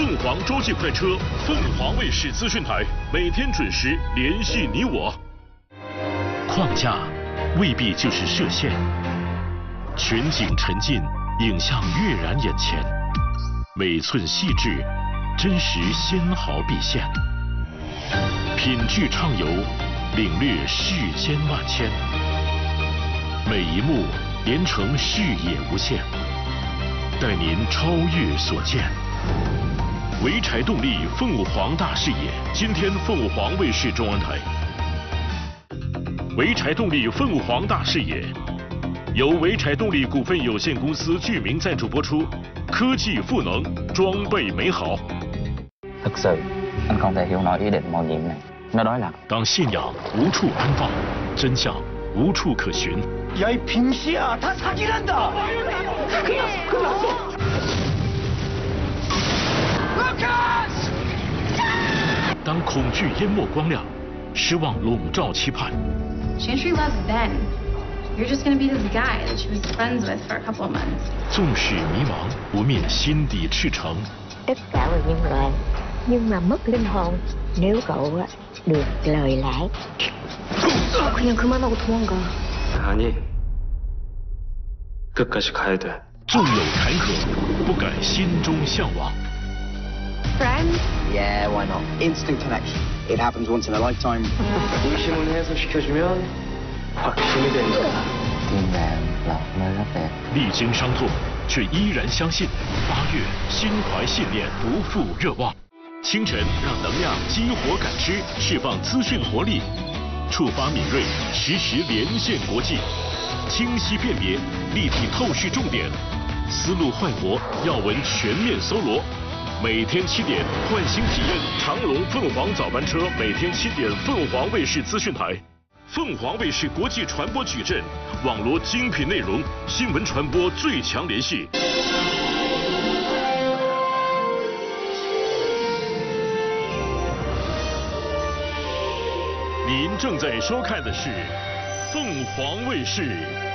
凤凰洲际快车，凤凰卫视资讯台，每天准时联系你我。框架未必就是射线，全景沉浸，影像跃然眼前，每寸细致，真实纤毫毕现，品质畅游，领略世间万千，每一幕连成视野无限，带您超越所见。潍柴动力凤凰大视野，今天凤凰卫视中文台。潍柴动力凤凰大视野，由潍柴動力股份有限公司具名贊助播出。科技賦能，裝備美好。 Thực sự, anh không thể hiểu nổi ý định mạo nhiệm này. Nó nói là 当信仰无处安放，真相无处可寻。 야, 이 빙시야, 다 사기란다. 루카스! 当恐惧淹没光亮，失望笼罩期盼。 Chantry loves Ben. You're just gonna be this guy that she was friends with for a couple of months. 纵使迷茫，不灭心底赤诚。 Tất cả là nhân loại, nhưng mà mất linh hồn nếu cậu được lời lẽ. 그냥 그만하고 도망가. 아니, 끝까지 가야 돼. 纵有坎坷，不改心中向往。 Friends? Yeah, why not? Instant connection. It happens once in a lifetime. 의심을 해소시켜주면 확신이 되는 거야. thiên đàng là nơi rất đẹp. 历经伤痛，却依然相信。8月，心怀信念，不负热望。清晨，让能量激活感知，释放资讯活力，触发敏锐，实时连线国际，清晰辨别，立体透视重点，思路焕活，要闻全面搜罗。每天7点，焕新体验长龙凤凰早班车，每天7点，凤凰卫视资讯台。凤凰卫视国际传播矩阵，网罗精品内容，新闻传播最强联系。您正在收看的是凤凰卫视